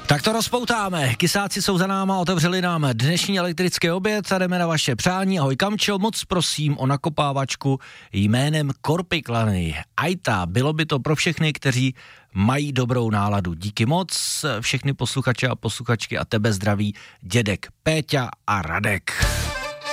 Tak to rozpoutáme. Kysáci jsou za náma, otevřeli nám dnešní elektrický oběd a jdeme na vaše přání. Ahoj Kamčo, moc prosím o nakopávačku jménem Korpiklany. Ajta, bylo by to pro všechny, kteří mají dobrou náladu. Díky moc, všechny posluchače a posluchačky a tebe zdraví dědek Péťa a Radek.